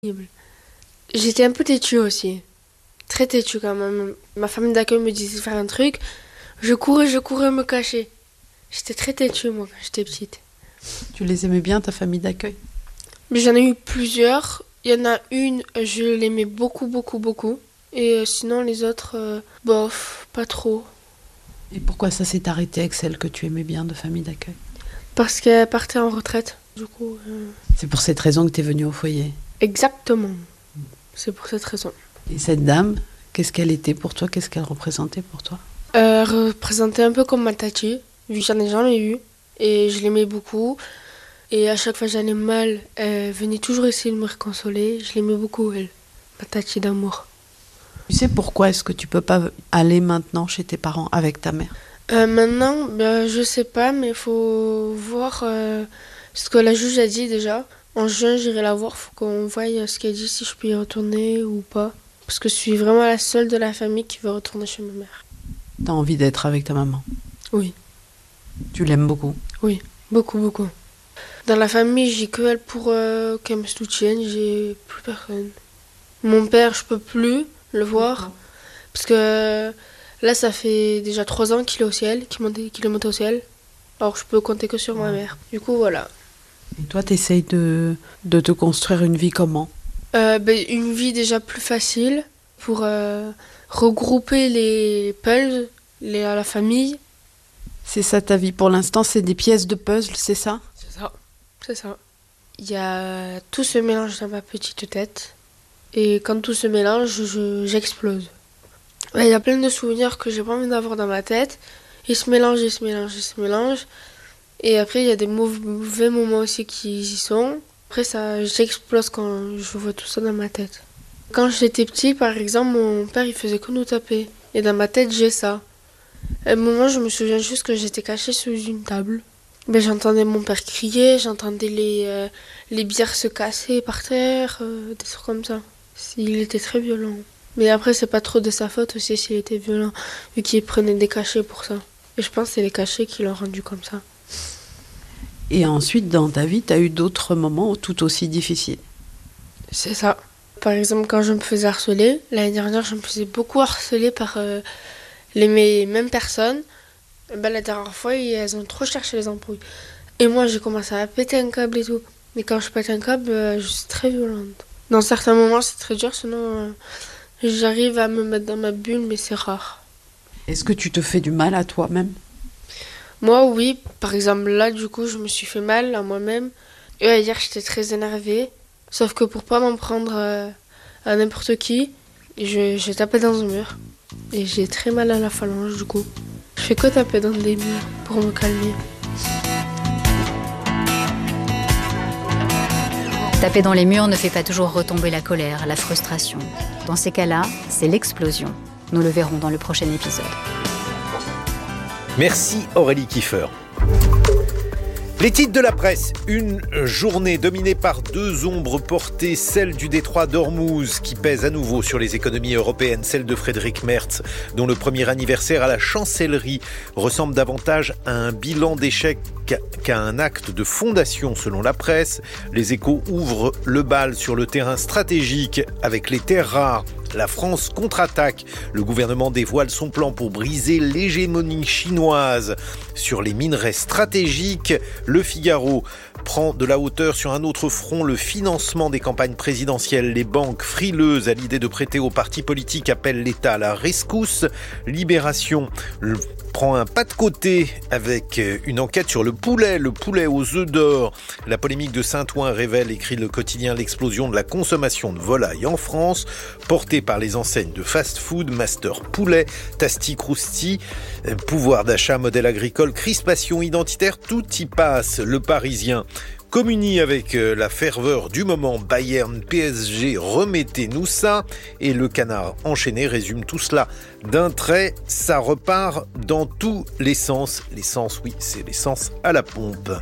J'étais un peu têtue aussi. Très têtue quand même. Ma famille d'accueil me disait de faire un truc. Je courais me cacher. J'étais très têtue moi quand j'étais petite. Tu les aimais bien, ta famille d'accueil? Mais j'en ai eu plusieurs. Il y en a une, je l'aimais beaucoup, beaucoup, beaucoup. Et sinon les autres, bof, pas trop. Et pourquoi ça s'est arrêté avec celle que tu aimais bien de famille d'accueil? Parce qu'elle partait en retraite. Du coup, C'est pour cette raison que tu es venue au foyer? exactement. C'est pour cette raison. Et cette dame, qu'est-ce qu'elle était pour toi? Qu'est-ce qu'elle représentait pour toi? Représentait un peu comme ma tati, vu que j'en ai jamais eu. Et je l'aimais beaucoup. Et à chaque fois que j'allais mal, elle venait toujours essayer de me réconsoler. Je l'aimais beaucoup, elle. Ma tati d'amour. Tu sais pourquoi est-ce que tu peux pas aller maintenant chez tes parents avec ta mère? Maintenant, je sais pas, mais il faut voir ce que la juge a dit déjà. En juin, j'irai la voir. Faut qu'on voie ce qu'elle dit, si je peux y retourner ou pas. Parce que je suis vraiment la seule de la famille qui veut retourner chez ma mère. T'as envie d'être avec ta maman? Oui, Tu l'aimes beaucoup? oui, beaucoup, beaucoup. Dans la famille, j'ai que elle pour qu'elle me soutienne. J'ai plus personne. Mon père, je peux plus le voir. Parce que là, ça fait déjà 3 ans qu'il est au ciel, qu'il est monté au ciel. Alors, je peux compter que sur ma mère. Du coup, voilà. Et toi, t'essayes de te construire une vie comment? Une vie déjà plus facile pour regrouper les puzzles, à la famille. C'est ça ta vie pour l'instant, c'est des pièces de puzzle, c'est ça? C'est ça. C'est ça. Il y a tout se mélange dans ma petite tête. Et quand tout se mélange, j'explose. Il y a plein de souvenirs que j'ai pas envie d'avoir dans ma tête. Ils se mélangent, ils se mélangent, ils se mélangent. Et après, il y a des mauvais moments aussi qui y sont. Après, j'explose quand je vois tout ça dans ma tête. Quand j'étais petit, par exemple, mon père, il faisait que nous taper. Et dans ma tête, j'ai ça. À un moment, je me souviens juste que j'étais cachée sous une table. J'entendais mon père crier, j'entendais les bières se casser par terre, des trucs comme ça. Il était très violent. Mais après, c'est pas trop de sa faute aussi s'il était violent, vu qu'il prenait des cachets pour ça. Et je pense que c'est les cachets qui l'ont rendu comme ça. Et ensuite, dans ta vie, t'as eu d'autres moments tout aussi difficiles? C'est ça. Par exemple, quand je me faisais harceler, l'année dernière, je me faisais beaucoup harceler par les mêmes personnes. La dernière fois, elles ont trop cherché les embrouilles. Et moi, j'ai commencé à péter un câble et tout. Mais quand je pète un câble, je suis très violente. Dans certains moments, c'est très dur, sinon j'arrive à me mettre dans ma bulle, mais c'est rare. Est-ce que tu te fais du mal à toi-même? Moi, oui. Par exemple, là, du coup, je me suis fait mal à moi-même. Et hier, j'étais très énervée. Sauf que pour pas m'en prendre à n'importe qui, j'ai tapé dans un mur. Et j'ai très mal à la phalange, du coup. Je fais que taper dans des murs pour me calmer. Taper dans les murs ne fait pas toujours retomber la colère, la frustration. Dans ces cas-là, c'est l'explosion. Nous le verrons dans le prochain épisode. Merci Aurélie Kiefer. Les titres de la presse, une journée dominée par deux ombres portées, celle du détroit d'Ormuz qui pèse à nouveau sur les économies européennes, celle de Frédéric Merz, dont le premier anniversaire à la chancellerie ressemble davantage à un bilan d'échec qu'à un acte de fondation selon la presse. Les Échos ouvrent le bal sur le terrain stratégique avec les terres rares. La France contre-attaque. Le gouvernement dévoile son plan pour briser l'hégémonie chinoise sur les minerais stratégiques. Le Figaro prend de la hauteur sur un autre front, le financement des campagnes présidentielles. Les banques frileuses à l'idée de prêter aux partis politiques appellent l'État à la rescousse. Libération prend un pas de côté avec une enquête sur le poulet aux œufs d'or. La polémique de Saint-Ouen révèle, écrit le quotidien, l'explosion de la consommation de volaille en France, portée par les enseignes de fast-food, Master Poulet, Tasty Crousti, pouvoir d'achat, modèle agricole, crispation identitaire, tout y passe. Le Parisien communie avec la ferveur du moment, Bayern, PSG, remettez-nous ça. Et le Canard enchaîné résume tout cela d'un trait. Ça repart dans tous les sens. L'essence, oui, c'est l'essence à la pompe.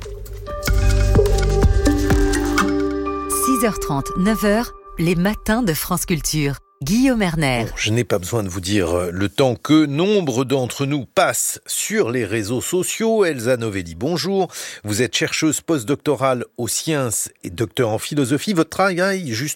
6h30, 9h, les matins de France Culture. Guillaume Erner. Bon, je n'ai pas besoin de vous dire le temps que nombre d'entre nous passent sur les réseaux sociaux. Elsa Novelli, bonjour. Vous êtes chercheuse postdoctorale aux sciences et docteur en philosophie. Votre travail, justement,